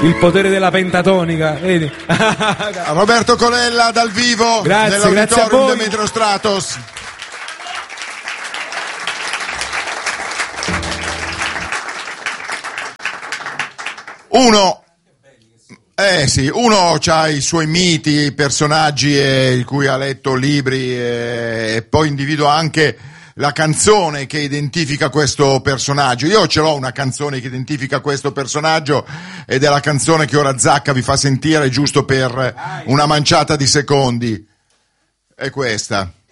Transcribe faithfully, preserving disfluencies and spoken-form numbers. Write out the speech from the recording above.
Il potere della pentatonica, vedi? Roberto Colella dal vivo Grazie, nell'auditorium del Metro Stratos. Uno Eh sì, uno ha i suoi miti, i personaggi eh, di cui ha letto libri eh, e poi individua anche la canzone che identifica questo personaggio. Io ce l'ho una canzone che identifica questo personaggio ed è la canzone che ora Zacca vi fa sentire giusto per una manciata di secondi. È questa.